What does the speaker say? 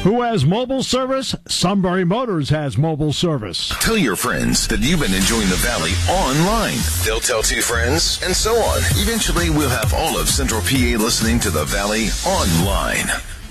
Who has mobile service? Sunbury Motors has mobile service. Tell your friends that you've been enjoying the Valley online. They'll tell two friends, and so on. Eventually, we'll have all of Central PA listening to the Valley online.